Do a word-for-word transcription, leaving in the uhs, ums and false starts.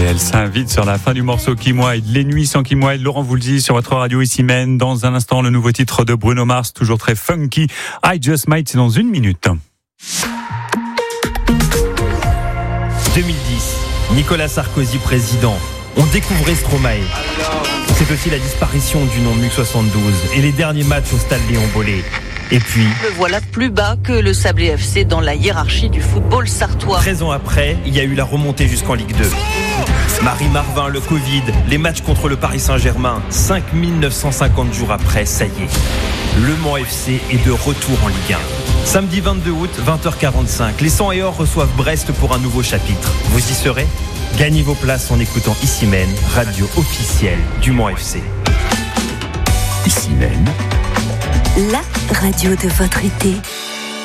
elle s'invite sur la fin du morceau Kim Wilde. Les nuits sans Kim Wilde, Laurent Voulzy sur votre radio ici Maine. Dans un instant, le nouveau titre de Bruno Mars, toujours très funky. I Just Might, c'est dans une minute. deux mille dix, Nicolas Sarkozy président. On découvrait Stromae. C'est aussi la disparition du nom M U C soixante-douze et les derniers matchs au stade Léon Bollé. Et puis, le voilà plus bas que le Sablé F C dans la hiérarchie du football sartois. treize ans après, il y a eu la remontée jusqu'en Ligue deux. Marie Marvin, le Covid, les matchs contre le Paris Saint-Germain. cinq mille neuf cent cinquante jours après, ça y est. Le Mans F C est de retour en Ligue un. Samedi vingt-deux août, vingt heures quarante-cinq, les cent et or reçoivent Brest pour un nouveau chapitre. Vous y serez ? Gagnez vos places en écoutant Ici Maine, radio officielle du Mans F C. Ici Maine, la radio de votre été.